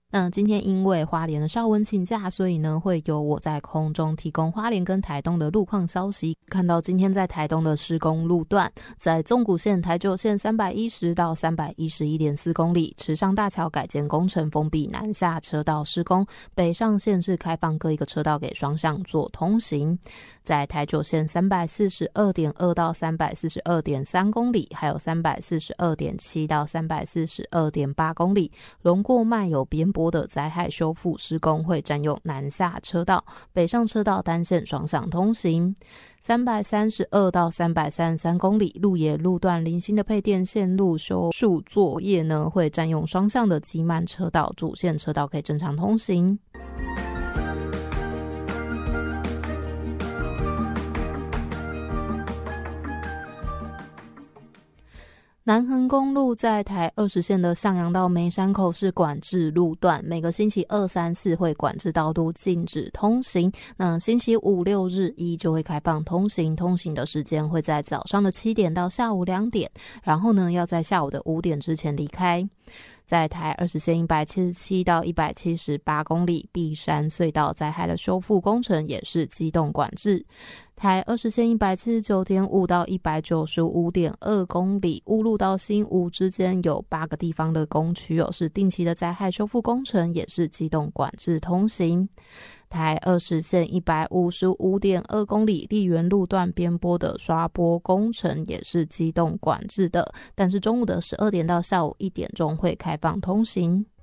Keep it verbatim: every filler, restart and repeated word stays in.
那今天因为花莲的邵文请假，所以呢会由我在空中提供花莲跟台东的路况消息。看到今天在台东的施工路段，在纵谷线、台九线三百一十到三百一十一点四公里，池上大桥改建工程封闭南下车道施工，北上线是开放各一个车道给双向做通行。在台九线三百四十二点二到三百四十二点三公里，还有三百四十二点七到三百四十二点八公里，龙过脉有边坡的灾害修复施工会占用南下车道，北上车道单线双向通行。三百三十二到三百三十三公里，鹿野路段零星的配电线路修树作业呢，会占用双向的机慢车道，主线车道可以正常通行。南横公路在台二十线的向阳到梅山口是管制路段，每个星期二、三、四会管制道路禁止通行。那星期五、六日一就会开放通行，通行的时间会在早上的七点到下午两点，然后呢要在下午的五点之前离开。在台二十线一百七十七到一百七十八公里，碧山隧道灾害的修复工程也是机动管制。台二十线一百七十九点五到一百九十五点二公里，乌路到新屋之间有八个地方的工区哦，是定期的灾害修复工程，也是机动管制通行。台二十线一百五十五点二公里，丽园路段边坡的刷坡工程也是机动管制的，但是中午的十二点到下午一点钟会开放通行。